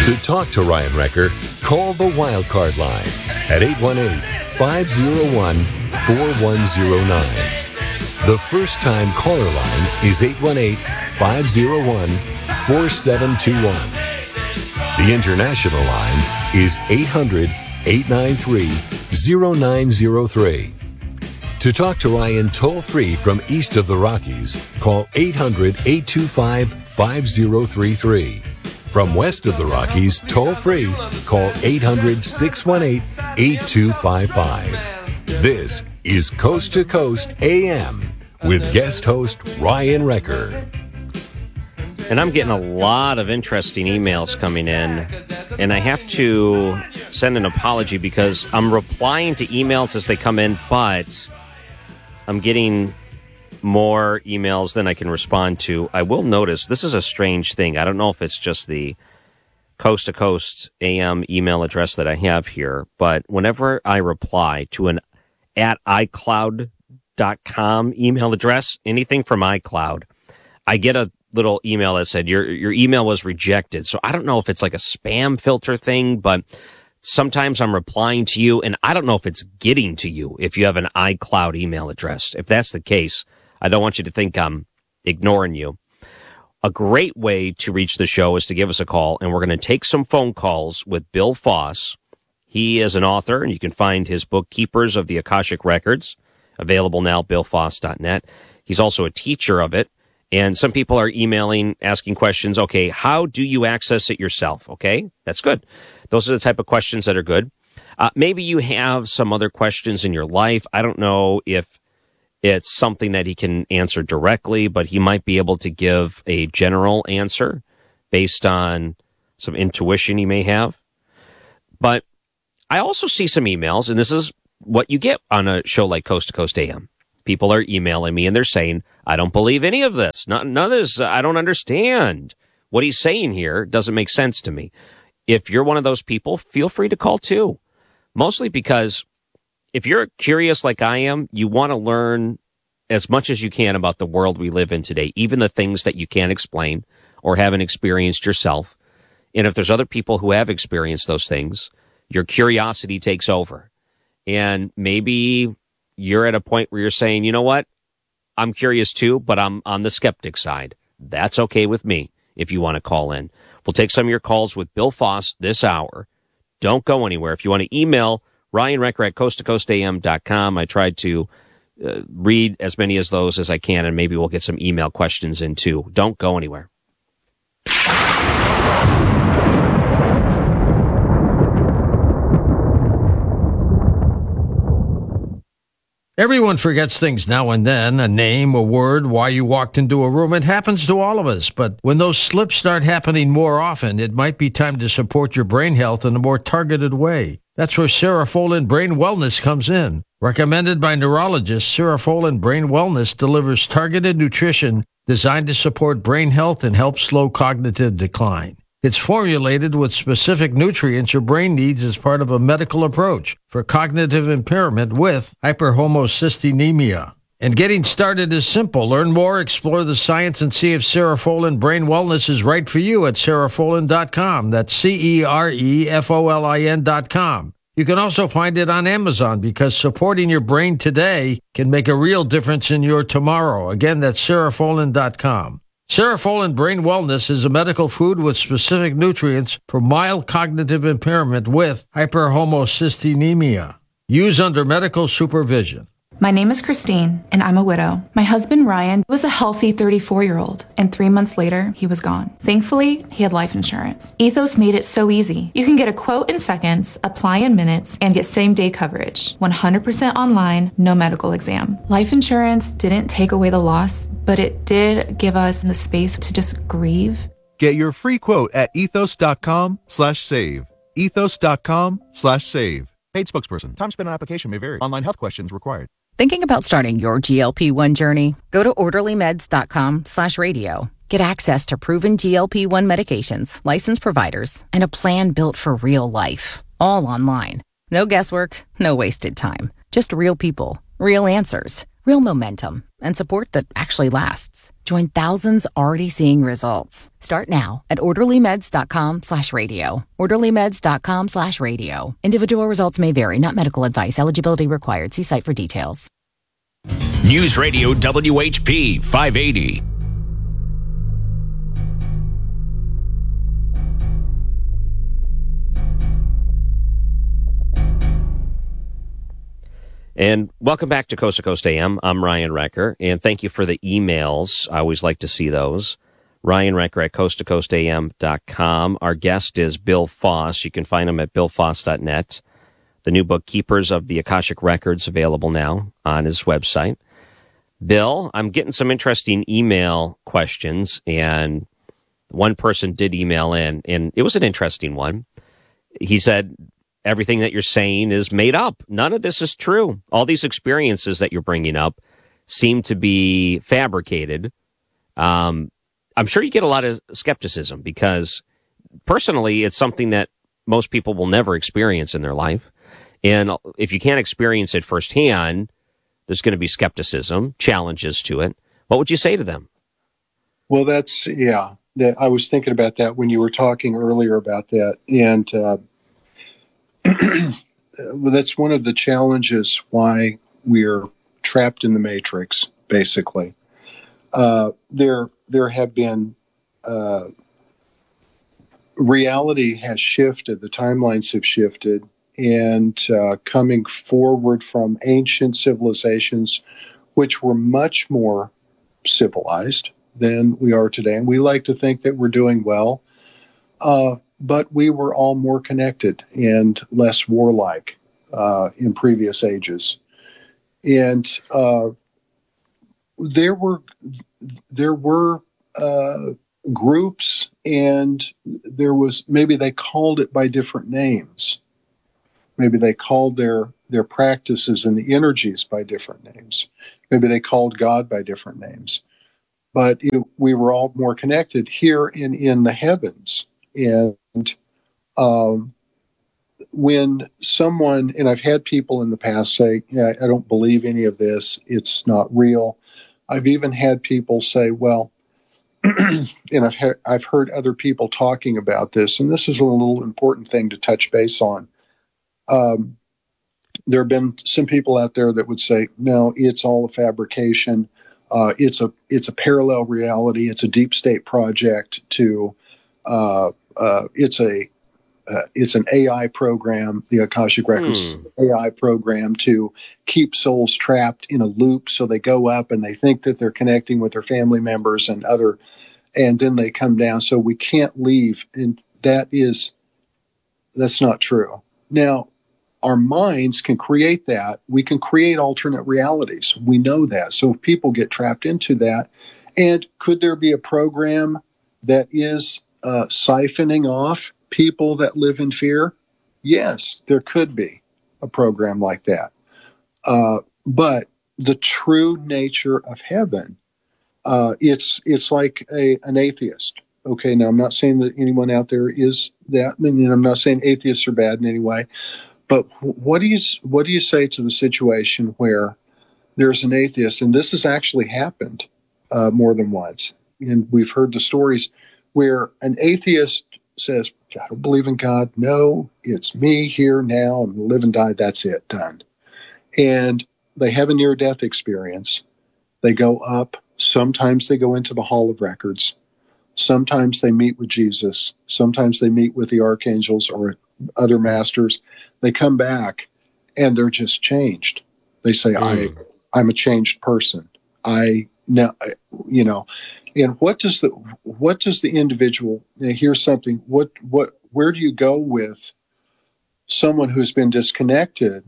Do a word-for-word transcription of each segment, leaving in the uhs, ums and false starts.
To talk to Ryan Wrecker, call the Wildcard line at eight one eight, five oh one, four one oh nine. The first-time caller line is eight one eight, five oh one, four seven two one. The international line is eight hundred, eight nine three, oh nine oh three. To talk to Ryan toll-free from east of the Rockies, call eight hundred, eight two five, five oh three three. From west of the Rockies, toll-free, call eight hundred, six one eight, eight two five five. This is Coast to Coast A M with guest host Ryan Wrecker. And I'm getting a lot of interesting emails coming in, and I have to send an apology because I'm replying to emails as they come in, but I'm getting more emails than I can respond to. I will notice this is a strange thing. I don't know if it's just the Coast to Coast A M email address that I have here, but whenever I reply to an at iCloud dot com email address, anything from iCloud, I get a little email that said your your email was rejected. So I don't know if it's like a spam filter thing, but sometimes I'm replying to you, and I don't know if it's getting to you if you have an iCloud email address. If that's the case, I don't want you to think I'm ignoring you. A great way to reach the show is to give us a call, and we're going to take some phone calls with Bill Foss. He is an author, and you can find his book, Keepers of the Akashic Records, available now at bill foss dot net. He's also a teacher of it, and some people are emailing, asking questions. Okay, how do you access it yourself? Okay, that's good. Those are the type of questions that are good. Uh, maybe you have some other questions in your life. I don't know if it's something that he can answer directly, but he might be able to give a general answer based on some intuition he may have. But I also see some emails, and this is what you get on a show like Coast to Coast A M. People are emailing me, and they're saying, I don't believe any of this. None, none of this. I don't understand. What he's saying here doesn't make sense to me. If you're one of those people, feel free to call too. Mostly because if you're curious like I am, you want to learn as much as you can about the world we live in today, even the things that you can't explain or haven't experienced yourself. And if there's other people who have experienced those things, your curiosity takes over. And maybe you're at a point where you're saying, you know what? I'm curious too, but I'm on the skeptic side. That's okay with me if you want to call in. We'll take some of your calls with Bill Foss this hour. Don't go anywhere. If you want to email Ryan Wrecker at coast to coast a m dot com, I tried to uh, read as many of those as I can, and maybe we'll get some email questions in too. Don't go anywhere. Everyone forgets things now and then, a name, a word, why you walked into a room. It happens to all of us, but when those slips start happening more often, it might be time to support your brain health in a more targeted way. That's where Cerefolin Brain Wellness comes in. Recommended by neurologists, Cerefolin Brain Wellness delivers targeted nutrition designed to support brain health and help slow cognitive decline. It's formulated with specific nutrients your brain needs as part of a medical approach for cognitive impairment with hyperhomocystinemia. And getting started is simple. Learn more, explore the science, and see if Cerefolin Brain Wellness is right for you at cerefolin dot com. That's C E R E F O L I N dot com. You can also find it on Amazon because supporting your brain today can make a real difference in your tomorrow. Again, that's cerefolin dot com. Cerefolin Brain Wellness is a medical food with specific nutrients for mild cognitive impairment with hyperhomocystinemia. Use under medical supervision. My name is Christine, and I'm a widow. My husband, Ryan, was a healthy thirty-four-year-old, and three months later, he was gone. Thankfully, he had life insurance. Ethos made it so easy. You can get a quote in seconds, apply in minutes, and get same-day coverage. one hundred percent online, no medical exam. Life insurance didn't take away the loss, but it did give us the space to just grieve. Get your free quote at ethos.com slash save. Ethos.com slash save. Paid spokesperson. Time spent on application may vary. Online health questions required. Thinking about starting your G L P one journey? Go to orderly meds dot com slash radio. Get access to proven G L P one medications, licensed providers, and a plan built for real life. All online. No guesswork, no wasted time. Just real people, real answers, Real momentum and support that actually lasts. Join thousands already seeing results. Start now at orderlymeds.com slash radio. orderlymeds.com slash radio. Individual results may vary, not medical advice. Eligibility required. See site for details. News Radio W H P five eighty. And welcome back to Coast to Coast A M. I'm Ryan Wrecker, and thank you for the emails. I always like to see those. Ryan Wrecker at coast to coast a m dot com. Our guest is Bill Foss. You can find him at bill foss dot net. The new book, Keepers of the Akashic Records, available now on his website. Bill, I'm getting some interesting email questions, and one person did email in, and it was an interesting one. He said, everything that you're saying is made up. None of this is true. All these experiences that you're bringing up seem to be fabricated. Um, I'm sure you get a lot of skepticism because personally, it's something that most people will never experience in their life. And if you can't experience it firsthand, there's going to be skepticism, challenges to it. What would you say to them? Well, that's, yeah, that, I was thinking about that when you were talking earlier about that. And, uh, well, that's one of the challenges why we're trapped in the matrix, basically. Uh, there, there have been, uh, reality has shifted, the timelines have shifted, and uh, coming forward from ancient civilizations, which were much more civilized than we are today. And we like to think that we're doing well. Uh, But we were all more connected and less warlike uh, in previous ages, and uh, there were there were uh, groups, and there was maybe they called it by different names. Maybe they called their their practices and the energies by different names. Maybe they called God by different names. But it, we were all more connected here in in the heavens. And um, when someone, and I've had people in the past say, yeah, I don't believe any of this, it's not real. I've even had people say, well, and I've, he- I've heard other people talking about this, and this is a little important thing to touch base on. Um, there have been some people out there that would say, no, it's all a fabrication. Uh, it's a it's a parallel reality. It's a deep state project to uh, Uh, it's a uh, it's an A I program, the Akashic Records hmm. A I program to keep souls trapped in a loop. So they go up and they think that they're connecting with their family members and other, and then they come down. So we can't leave, and that is that's not true. Now, our minds can create that. We can create alternate realities. We know that. So if people get trapped into that, and could there be a program that is Uh, siphoning off people that live in fear? Yes, there could be a program like that. Uh, but the true nature of heaven, uh, it's it's like a an atheist. Okay, now I'm not saying that anyone out there is that, and I'm not saying atheists are bad in any way. But what do you what do you say to the situation where there's an atheist, and this has actually happened uh, more than once, and we've heard the stories where an atheist says, I don't believe in God. No, it's me here now. I'm live and die. That's it. Done. And they have a near-death experience. They go up. Sometimes they go into the Hall of Records. Sometimes they meet with Jesus. Sometimes they meet with the archangels or other masters. They come back and they're just changed. They say, mm. I, I'm a changed person. I now, you know, and what does the what does the individual? Here's something. What what? Where do you go with someone who's been disconnected?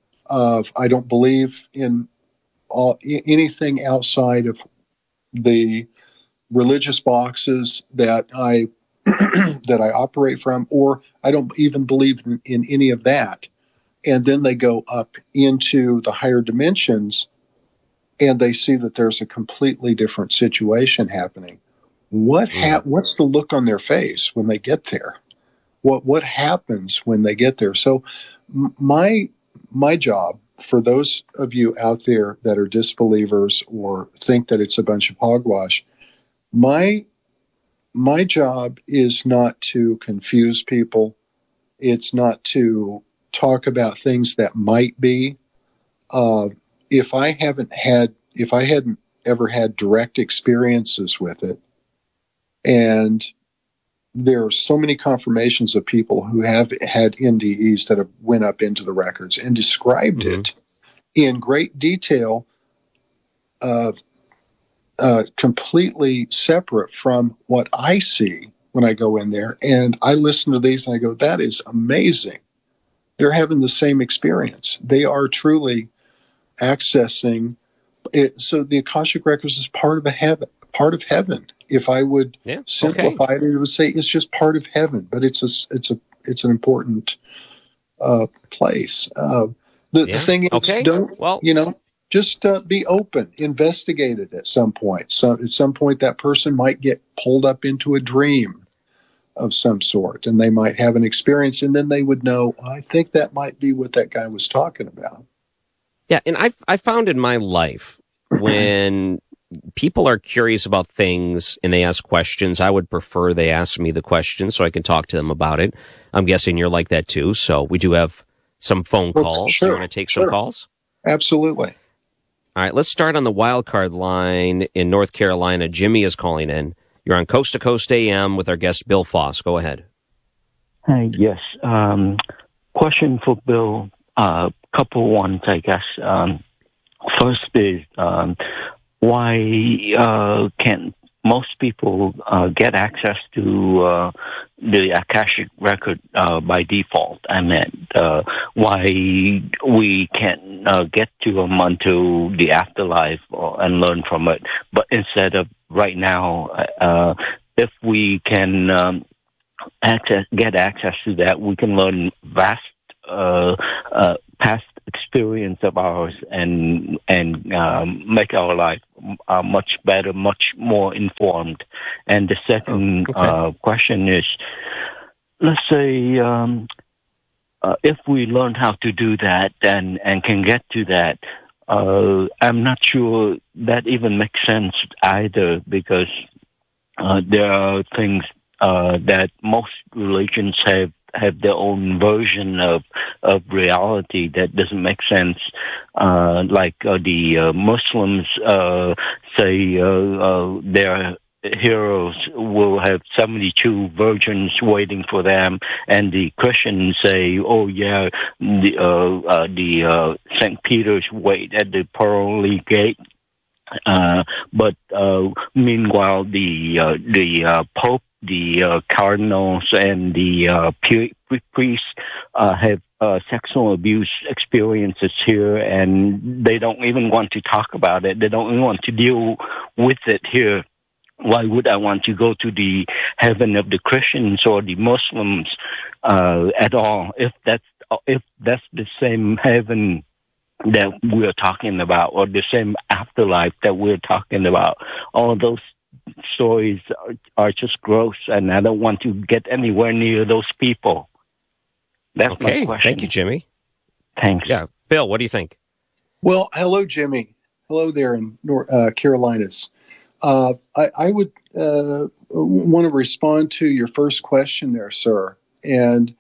Of I don't believe in all anything outside of the religious boxes that I that I operate from, or I don't even believe in, in any of that. And then they go up into the higher dimensions, and they see that there's a completely different situation happening. What ha- What's the look on their face when they get there? What what happens when they get there? So m- my my job for those of you out there that are disbelievers or think that it's a bunch of hogwash, my my job is not to confuse people. It's not to talk about things that might be. Uh, if I haven't had, if I hadn't ever had direct experiences with it, and there are so many confirmations of people who have had N D Es that have went up into the records and described mm-hmm. it in great detail, uh, uh, completely separate from what I see when I go in there. And I listen to these and I go, that is amazing. They're having the same experience. They are truly accessing it. So the Akashic Records is part of a heaven, part of heaven. If I would yeah, simplify okay. it, it would say it's just part of heaven, but it's a, it's a, it's an important uh, place. Uh, the, yeah. the thing is, okay. don't, well, you know, just uh, be open, investigate it at some point. So at some point, that person might get pulled up into a dream of some sort, and they might have an experience, and then they would know, I think that might be what that guy was talking about. Yeah, and I I found in my life when people are curious about things and they ask questions, I would prefer they ask me the question so I can talk to them about it. I'm guessing you're like that too. So we do have some phone calls. Well, sure, do you want to take some sure. calls? Absolutely. All right, let's start on the wild card line in North Carolina. Jimmy is calling in. You're on Coast to Coast A M with our guest Bill Foss. Go ahead. Hi, yes. Um, question for Bill. Uh, couple ones, I guess. Um, first is, um, why uh, can't most people uh, get access to uh, the Akashic record uh, by default? I meant, uh, why we can't uh, get to them until the afterlife or, and learn from it, but instead of right now, uh, if we can um, access, get access to that, we can learn vast uh, uh, past experience of ours and and um, make our life uh, much better, much more informed. And the second oh, okay. uh, question is, let's say um, uh, if we learn how to do that and, and can get to that, uh, I'm not sure that even makes sense either, because uh, there are things uh, that most religions have have their own version of of reality that doesn't make sense. Uh, like uh, the uh, Muslims uh, say uh, uh, their heroes will have seventy-two virgins waiting for them, and the Christians say, "Oh yeah, the uh, uh, the uh, Saint Peter's wait at the pearly gate." Uh, but uh, meanwhile, the uh, the uh, Pope, the uh, cardinals, and the uh, priests uh, have uh, sexual abuse experiences here, and they don't even want to talk about it. They don't even want to deal with it here. Why would I want to go to the heaven of the Christians or the Muslims uh, at all if that's if that's the same heaven that we're talking about, or the same afterlife that we're talking about? All of those stories are, are just gross, and I don't want to get anywhere near those people. That's okay. my question. Thank you, Jimmy. Thanks. Yeah, Bill, what do you think? Well, hello, Jimmy. Hello there in North uh, Carolinas. Uh, I, I would uh, want to respond to your first question there, sir. And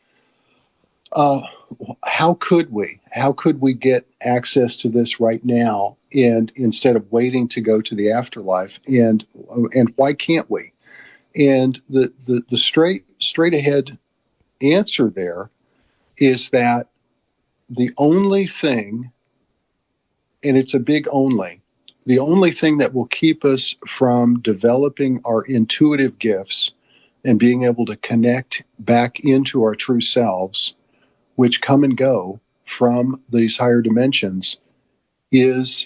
uh, how could we? How could we get access to this right now, and instead of waiting to go to the afterlife? And and why can't we? And the the, the straight straight ahead answer there is that the only thing, and it's a big only, the only thing that will keep us from developing our intuitive gifts and being able to connect back into our true selves, which come and go from these higher dimensions, is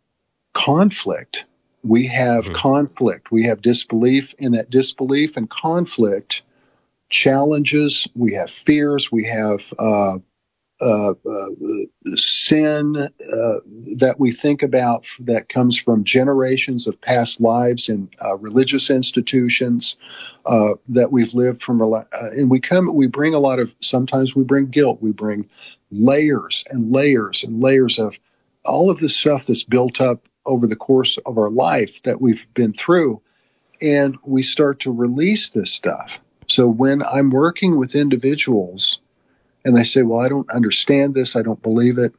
conflict. We have mm-hmm. conflict. We have disbelief, and that disbelief and conflict challenges. We have fears. We have uh, uh, uh, sin uh, that we think about that comes from generations of past lives in uh, religious institutions uh, that we've lived from, uh, and we come, we bring a lot of. Sometimes we bring guilt. We bring layers and layers and layers of all of this stuff that's built up over the course of our life that we've been through, and we start to release this stuff. So when I'm working with individuals and they say, well, I don't understand this, I don't believe it.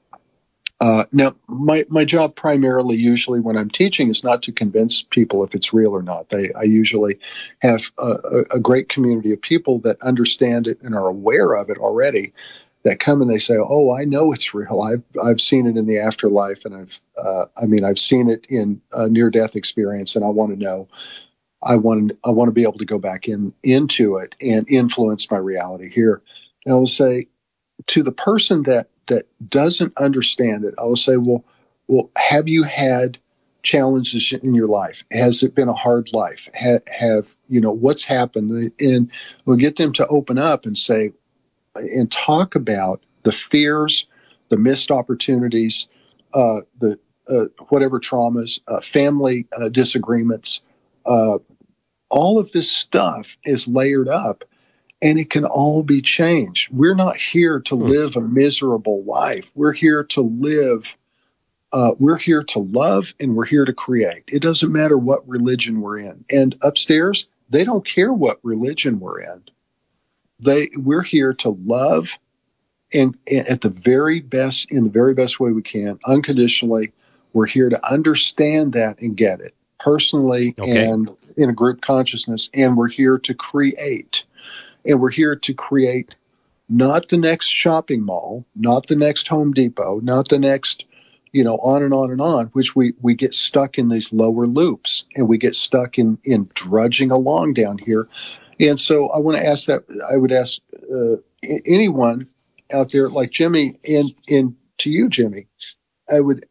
Uh, now, my, my job primarily usually when I'm teaching is not to convince people if it's real or not. They, I usually have a, a great community of people that understand it and are aware of it already, that come and they say, oh, I know it's real. I've, I've seen it in the afterlife, and I've, uh, I mean, I've seen it in a near-death experience, and I want to know, I want to, I want to be able to go back in into it and influence my reality here. And I will say to the person that, that doesn't understand it, I will say, well, well, have you had challenges in your life? Has it been a hard life? Ha, have, you know, what's happened? And we'll get them to open up and say, and talk about the fears, the missed opportunities, uh, the uh, whatever traumas, uh, family uh, disagreements, uh, all of this stuff is layered up, and it can all be changed. We're not here to live a miserable life. We're here to live, uh, we're here to love, and we're here to create. It doesn't matter what religion we're in. And upstairs, they don't care what religion we're in. They, we're here to love, and, and at the very best, in the very best way we can, unconditionally. We're here to understand that and get it personally, okay, and in a group consciousness. And we're here to create, and we're here to create not the next shopping mall, not the next Home Depot, not the next, you know, on and on and on, which we, we get stuck in these lower loops, and we get stuck in, in drudging along down here. And so I want to ask that, I would ask uh, anyone out there like Jimmy, and, and to you, Jimmy, I would,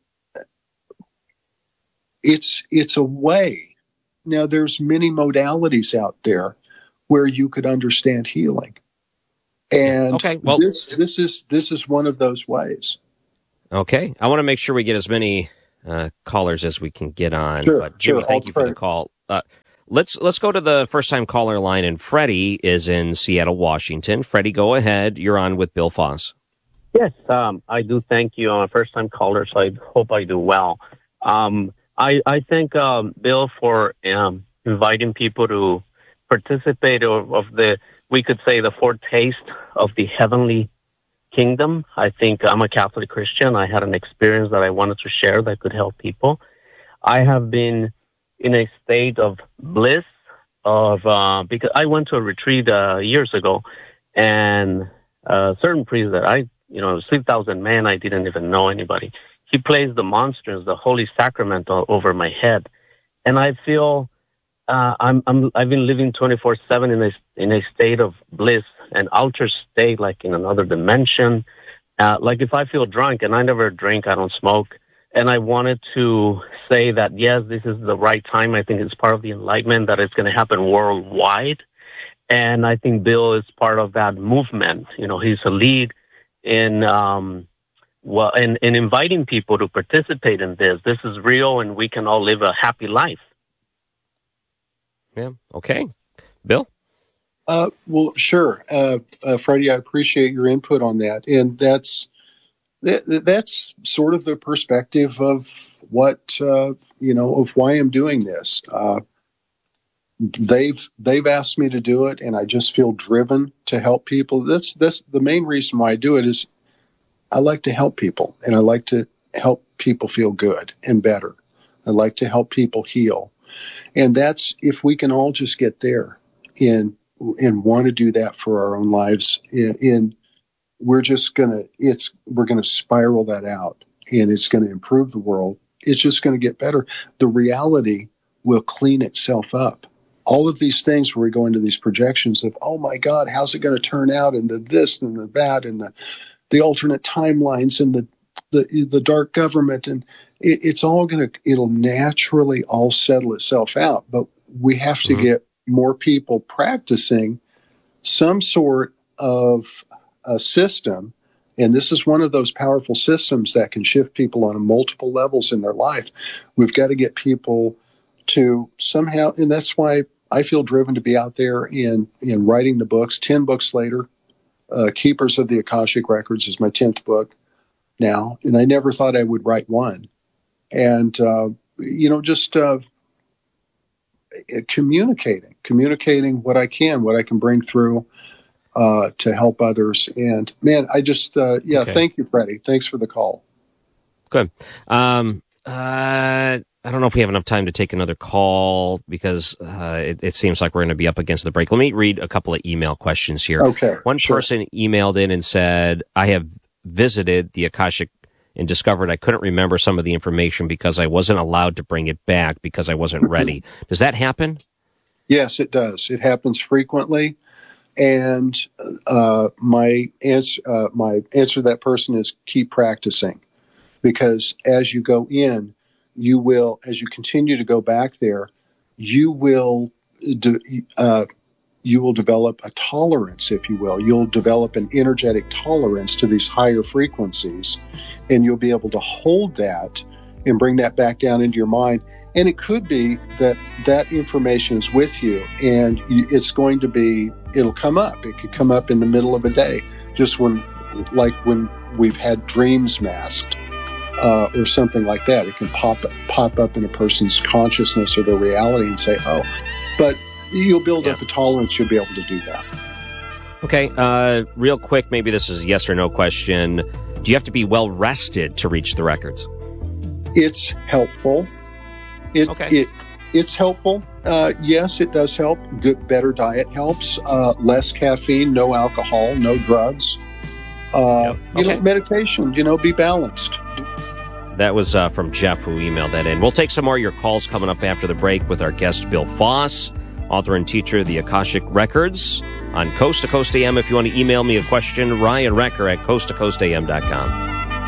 it's, it's a way. Now there's many modalities out there where you could understand healing. And okay, well, this, this is, this is one of those ways. Okay. I want to make sure we get as many uh, callers as we can get on. Sure, but Jimmy, sure, thank I'll you for try. the call. Uh, Let's let's go to the first time caller line, and Freddie is in Seattle, Washington. Freddie, go ahead. You're on with Bill Foss. Yes, um, I do thank you. I'm a first time caller, so I hope I do well. Um, I, I thank um, Bill for um, inviting people to participate of, of the, we could say, the foretaste of the heavenly kingdom. I think I'm a Catholic Christian. I had an experience that I wanted to share that could help people. I have been in a state of bliss of, uh, because I went to a retreat, uh, years ago, and a certain priest that I, you know, three thousand men, I didn't even know anybody. He plays the monsters, the Holy Sacrament all over my head. And I feel, uh, I'm, I'm, I've been living twenty-four seven in a, in a state of bliss, an altered state, like in another dimension. Uh, like if I feel drunk, and I never drink, I don't smoke. And I wanted to say that, yes, this is the right time. I think it's part of the enlightenment that it's going to happen worldwide. And I think Bill is part of that movement. You know, he's a lead in, um, well, in, in inviting people to participate in this. This is real, and we can all live a happy life. Yeah. Okay. Bill? Uh, well, sure. Uh, uh, Freddie, I appreciate your input on that. And that's, that's sort of the perspective of what, uh, you know, of why I'm doing this. Uh, they've, they've asked me to do it, and I just feel driven to help people. That's, that's the main reason why I do it. Is I like to help people, and I like to help people feel good and better. I like to help people heal. And that's, if we can all just get there and, and want to do that for our own lives in, in we're just going to, it's, we're going to spiral that out, and it's going to improve the world. It's just going to get better. The reality will clean itself up. All of these things where we go into these projections of, oh my God, how's it going to turn out? And the this and the that and the, the alternate timelines and the, the, the dark government. And it, it's all going to, it'll naturally all settle itself out. But we have to mm-hmm. get more people practicing some sort of a system And this is one of those powerful systems that can shift people on multiple levels in their life. We've got to get people to somehow, and that's why I feel driven to be out there in, in writing the books. Ten books later, uh, Keepers of the Akashic Records is my tenth book now, and I never thought I would write one. And, uh, you know, just uh, communicating, communicating what I can, what I can bring through uh, to help others. And, man, I just, uh, yeah, Okay. Thank you, Freddie. Thanks for the call. Good. Um, uh, I don't know if we have enough time to take another call because uh, it, it seems like we're going to be up against the break. Let me read a couple of email questions here. Okay. One sure. person emailed in and said, I have visited the Akashic and discovered I couldn't remember some of the information because I wasn't allowed to bring it back because I wasn't ready. Does that happen? Yes, it does. It happens frequently. And uh, my answer, uh, my answer to that person is keep practicing, because as you go in, you will, as you continue to go back there, you will, de- uh, you will develop a tolerance, if you will. You'll develop an energetic tolerance to these higher frequencies, and you'll be able to hold that and bring that back down into your mind. And it could be that that information is with you, and you, it's going to be, it'll come up. It could come up in the middle of a day, just when, like when we've had dreams masked. Uh, or something like that. It can pop pop up in a person's consciousness or their reality and say, oh, but you'll build Yeah. up a tolerance, you'll be able to do that. Okay. Uh, real quick, maybe this is a yes or no question. Do you have to be well rested to reach the records? It's helpful. It, Okay. it, it's helpful. Uh, yes, it does help. Good, better diet helps. Uh, less caffeine, no alcohol, no drugs. Uh, Yep. You Okay. know, meditation, you know, be balanced. That was uh, from Jeff, who emailed that in. We'll take some more of your calls coming up after the break with our guest, Bill Foss, author and teacher of the Akashic Records on Coast to Coast A M. If you want to email me a question, Ryan Wrecker at coast to coast a m dot com.